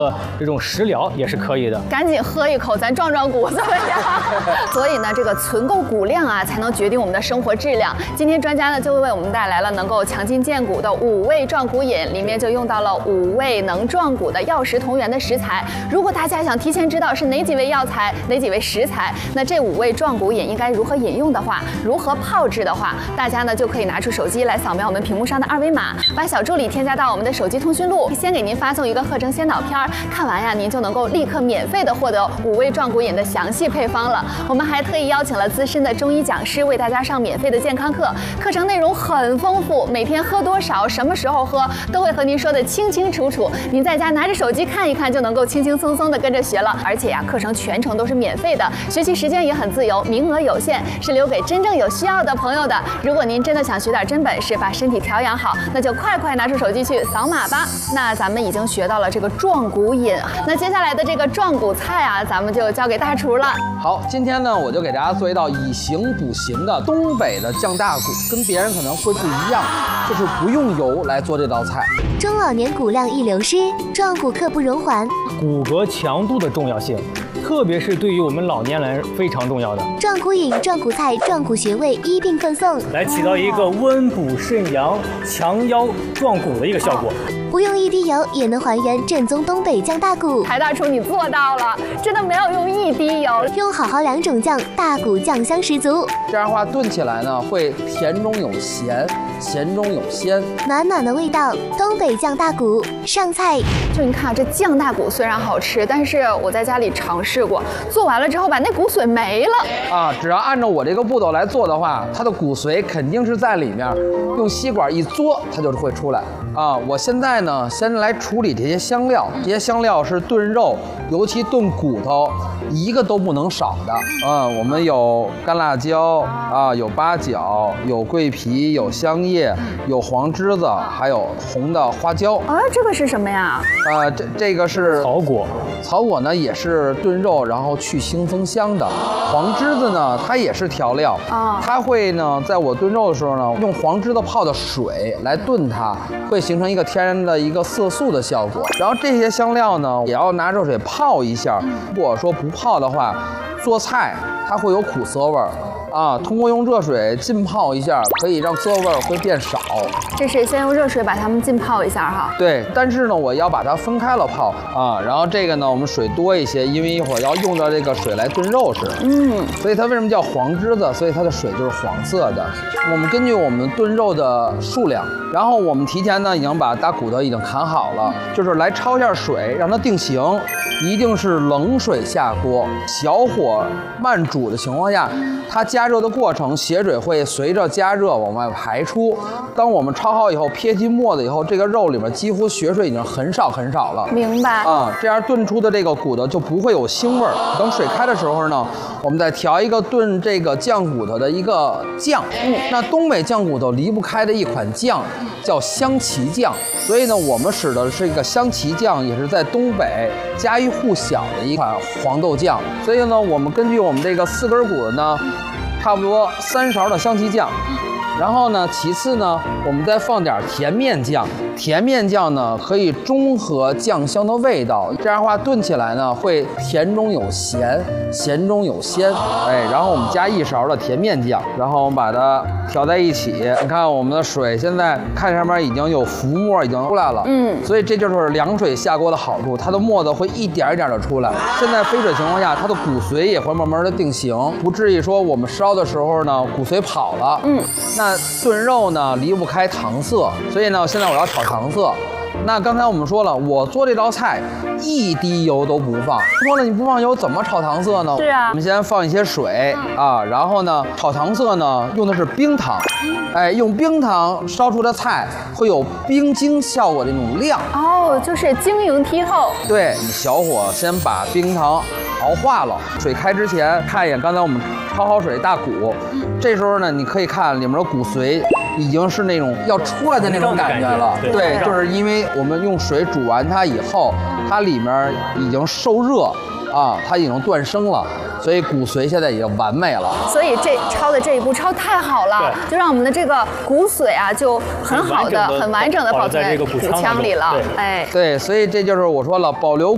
这种食疗也是可以的。 赶紧喝一口，咱壮壮骨怎么样？所以呢，这个存够骨量啊，才能决定我们的生活质量。今天专家呢就为我们带来了能够强筋健骨的5味壮骨饮，里面就用到了5味能壮骨的药食同源的食材。如果大家想提前知道是哪几味药材、哪几味食材，那这5味壮骨饮应该如何饮用的话，如何泡制的话，大家呢就可以拿出手机来扫描我们屏幕上的2维码，把小助理添加到我们的手机通讯录，先给您发送一个课程先导片，看完呀，您就能够立刻免费的获得5味壮骨饮的详细配方了。我们还特意邀请了资深的中医讲师为大家上免费的健康课，课程内容很丰富，每天喝多少、什么时候喝，都会和您说的清清楚楚。您在家拿着手机看一看，就能够轻轻松松的跟着学了。而且呀，课程全程都是免费的，学习时间也很自由，名额有限，是留给真正有需要的朋友的。如果您真的想学点真本事，把身体调养好，那就快拿出手机去扫码吧。那咱们已经学到了这个壮骨饮，那接下来的这个壮骨菜啊，咱们就交给大厨了。 好，今天呢，我就给大家做一道以形补形的东北的酱大骨，跟别人可能会不一样，就是不用油来做这道菜。 中老年骨量易流失，壮骨刻不容缓。 骨骼强度的重要性，特别是对于我们老年人非常重要的。 壮骨饮、壮骨菜、壮骨穴位一并奉送， 来起到一个温补肾阳、强腰壮骨的一个效果。 不用一滴油也能还原正宗东北酱大骨。 台大厨你做到了，真的没有用一滴油， 用好2种酱，大骨酱香十足。 这样的话炖起来呢，会甜中有咸，咸中有鲜， 满满的味道。东北酱大骨上菜。 就你看这酱大骨虽然好吃，但是我在家里尝试过，做完了之后把那骨髓没了啊。只要按照我这个步骤来做的话，它的骨髓肯定是在里面，用吸管一嘬，它就会出来啊。我现在呢，先来处理这些香料，这些香料是炖肉，尤其炖骨头，一个都不能少的。我们有干辣椒啊，有八角，有桂皮，有香叶，有黄栀子，还有红的花椒。 啊，这个是什么呀？ 这个是草果， 草果呢也是炖肉，然后去腥封香的。黄栀子呢，它也是调料啊，它会呢，在我炖肉的时候呢，用黄栀子泡的水来炖它，会形成一个天然的一个色素的效果。然后这些香料呢，也要拿热水泡一下。如果说不泡的话，做菜它会有苦涩味儿。啊，通过用热水浸泡一下，可以让涩味会变少。 这是先用热水把它们浸泡一下哈。 对，但是呢，我要把它分开了泡啊。然后这个呢，我们水多一些，因为一会儿要用到这个水来炖肉吃。所以它为什么叫黄栀子？所以它的水就是黄色的。我们根据我们炖肉的数量，然后我们提前呢已经把大骨头已经砍好了，就是来焯一下水，让它定型。一定是冷水下锅，小火慢煮的情况下，它加热的过程，血水会随着加热往外排出。当我们焯好以后，撇去沫子以后，这个肉里面几乎血水已经很少了。 明白啊，这样炖出的这个骨头就不会有腥味儿。等水开的时候呢，我们再调一个炖这个酱骨头的一个酱。那东北酱骨头离不开的一款酱叫香旗酱，所以呢，我们使的是一个香旗酱，也是在东北家喻户晓的一款黄豆酱。所以呢，我们根据我们这个4根骨头呢，差不多3勺的香旗酱，然后呢，其次呢，我们再放点甜面酱。甜面酱呢，可以中和酱香的味道，这样的话炖起来呢，会甜中有咸，咸中有鲜。然后我们加1勺的甜面酱，然后我们把它调在一起。你看我们的水现在看上面已经有浮沫已经出来了，所以这就是凉水下锅的好处，它的沫子会一点一点的出来。现在飞水情况下，它的骨髓也会慢慢的定型，不至于说我们烧的时候呢，骨髓跑了。那炖肉呢离不开糖色，所以呢，现在我要炒糖色。那刚才我们说了，我做这道菜一滴油都不放。说了你不放油怎么炒糖色呢？ 是啊， 我们先放一些水啊，然后呢，炒糖色呢用的是冰糖，用冰糖烧出的菜会有冰晶效果的那种亮。 哦，就是晶莹剔透。 对，你小火先把冰糖熬化了，水开之前看一眼刚才我们焯好水大骨，这时候呢，你可以看里面的骨髓已经是那种要出来的那种感觉了。对，就是因为我们用水煮完它以后，它里面已经受热啊，它已经断生了，所以骨髓现在已经完美了。 所以这焯的这一步焯太好了，就让我们的这个骨髓啊，就很好的、很完整的保存在这个骨腔里了。 对，所以这就是我说了，保留